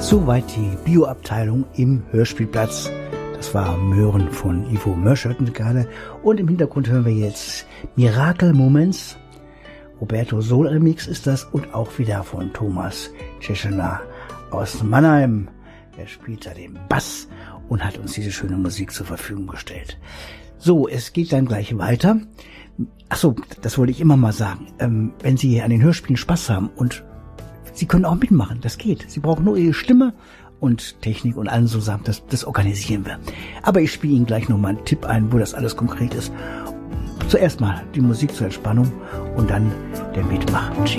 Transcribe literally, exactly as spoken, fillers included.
Soweit die Bioabteilung im Hörspielplatz. Das war Möhren von Ivo Mörsch gerade. Und im Hintergrund hören wir jetzt Miracle Moments. Roberto Sol Remix ist das und auch wieder von Thomas Tschechner aus Mannheim. Er spielt da den Bass und hat uns diese schöne Musik zur Verfügung gestellt. So, es geht dann gleich weiter. Ach so, das wollte ich immer mal sagen. Ähm, wenn Sie an den Hörspielen Spaß haben und Sie können auch mitmachen, das geht. Sie brauchen nur Ihre Stimme und Technik und allen zusammen, das, das organisieren wir. Aber ich spiele Ihnen gleich nochmal einen Tipp ein, wo das alles konkret ist. Zuerst mal die Musik zur Entspannung und dann der Mitmach.